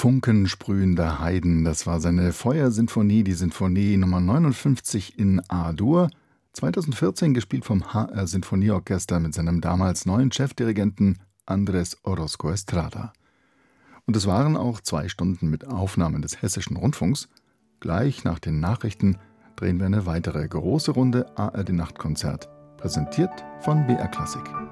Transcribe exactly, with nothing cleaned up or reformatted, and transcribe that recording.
Funkensprühende Heiden, das war seine Feuersinfonie, die Sinfonie Nummer neunundfünfzig in A-Dur. zweitausendvierzehn gespielt vom H R-Sinfonieorchester mit seinem damals neuen Chefdirigenten Andrés Orozco Estrada. Und es waren auch zwei Stunden mit Aufnahmen des Hessischen Rundfunks. Gleich nach den Nachrichten drehen wir eine weitere große Runde A R D-Nachtkonzert, präsentiert von B R Klassik.